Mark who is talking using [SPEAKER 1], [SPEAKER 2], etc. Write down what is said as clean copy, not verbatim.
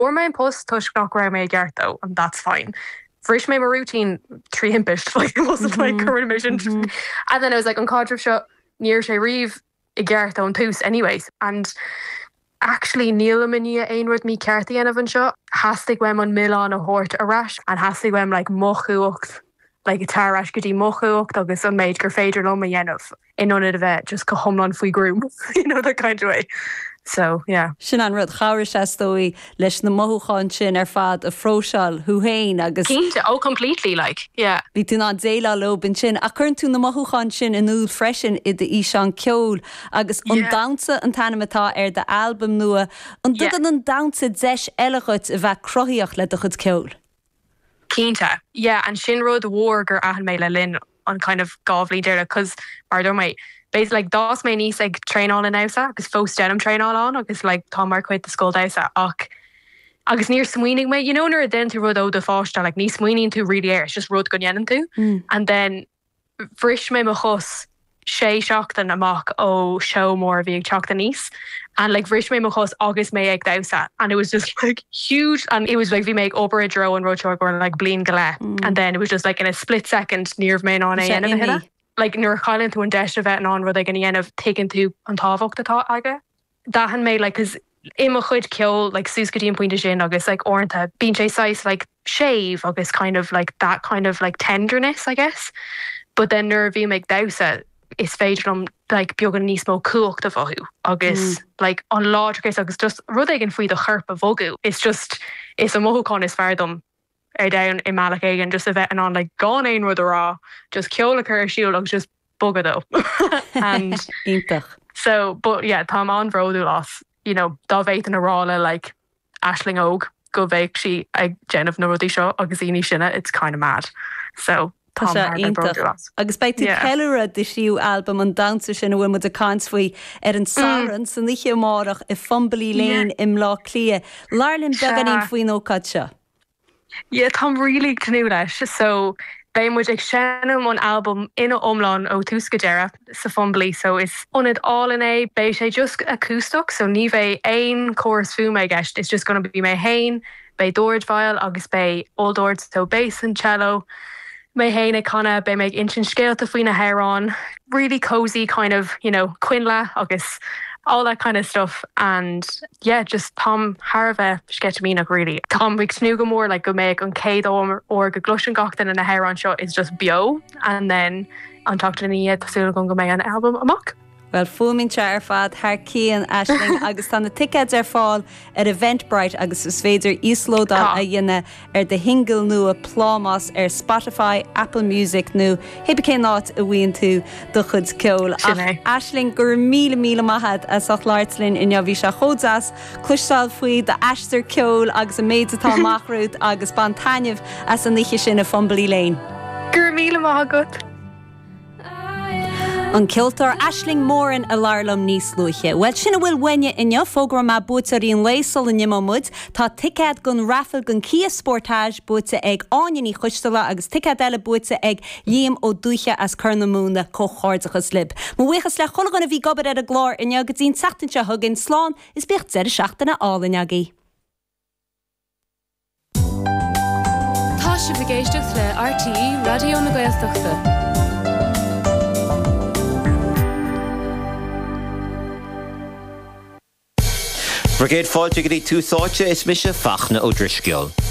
[SPEAKER 1] Or my post tush knock around my yard though, and that's fine. Frish my routine 3 impish, like it wasn't like current mission. And then I was like, on Codriff shot near Shay Reeve, a yard on Toos anyways. And actually, Neil Minia Ainwood me Carthy and Evan shot hastig wem on Milan a hort a rash and hastig wem like mochuocht. Like a tarash gudi mochuocht agus on maid gur féidir loma yenov in on it of it just go home on fui groom. You know, that kind of way. So, yeah.
[SPEAKER 2] Sin an rud chawir stói leis na mothúcháin sin fad a fróseáil thuhéin agus...
[SPEAKER 1] Cínta, completely, like, yeah.
[SPEAKER 2] Bhí tú ná déile lobin sin a chun tú na mothúcháin sin in úl freisin i de íseán ceol agus an dansa an tanamatá de album nua an dugan an dansa deis eilechuid a bheith crothíoch le do chud ceol.
[SPEAKER 1] Cínta, yeah, and sin rud war gur ahan mé le linn on kind of gávlí deire, cos mar do mate. Basically, like, das my niece like train on in Ousa, because fós denim train all on, because like Tom Mark quit the school Ousa, agus near sweening me, you know, near then to rud o de fásta, like ní sweening to really air, it's just rud gun yenin to, and then frish me machos sé seachtain amach ó show more bhíag teachta níos, and like frish me machos agus me ag Ousa, and it was just like huge, and it was like we make over a draw and road going like blin gala, and then it was just like in a split second near me on a end like nuair chailinn tú an deis bheith an rud ag an dhéanamh taken tú an tábhacht atá aige. Dahan mé like cos imime chuid ceol like sús go dtí an pointe sin agus like orintha bíonn sé sais like shave agus kind of like that kind of like tenderness I guess. But then nuair bhí meid Ousa is féidir am like beagán níos mó cuacht a bhathú agus like an láidir agus just rud ag an faoi do chorp a bhogu. It's just is a mothúcháin is fearr down in Malach and just a vet and on like gone in with the raw just kill a cur shield looks just bugger though and so but yeah Tom on road loss you know da veit in a raw like Aisling Og go veit she I Jen of Nordi show Augustini Shinna it's kind of mad so
[SPEAKER 2] agus beit tú ceile de siú album an dansa sin bhfuil mud a cánsfuoi an saran san níe márach I fumbalí léin im lá clia Lárlinn beganín faoin ócad seo.
[SPEAKER 1] Yeah, Tom really cnú leis. So, they would shenum on album in a omlán ó túscadéire sa fumblí. So, it's on it all in a, bei sé just acoustic. So, ní bheith ein chorus fú me gist. It's just going to be me hain, bei dord viol, agus bei old dord, so bass and cello. Me hain a conna, bei meg inchin scale to fuina hair on. Really cozy kind of, you know, quinla, agus all that kind of stuff. And yeah, just Tom Harva sketchamina really. Tom week snooga more like go make on Kate or go glushin gochten and a hair on shot is just bio. And then on top to the yet so go make an album amok.
[SPEAKER 2] Well, fúmínte fad thar Cian Aisling agus tá na tickets fáil Eventbrite agus is féidir íslódá a dhéine de hingle nua plámas Spotify, Apple Music nu hibbe náit a bhíonn tú do chud ceol. Aisling gur míle maithad a soch láirtlinn in bhí se chódzas clúisteáil faoi de eistir ceol agus a méid atá machrút agus ban tainmh as an níche sin a fumbalí léin.
[SPEAKER 1] Gur míle maithagad.
[SPEAKER 2] An kiltar Aisling Moran a larlam níos luche. Well, sinna bhfuil wenne inne fógra má bútarí an léisol in nimamud, tá ticket gun raffle gun Kia Sportage búta ag áiní chuistela agus ticket eile búta ag líam ó dúiche as churnamúna cóchardachas lib. Má bhuichas le chulagan a bhí gobad a glár inne go dtín seachtainse thugann slán is becht 7 álainneagaí.
[SPEAKER 3] Tá si bhgéisteach le RTE Radio na Gaeltachta.
[SPEAKER 4] Brigade fáilte go dtí túsáte is mise fachna ó drisceol.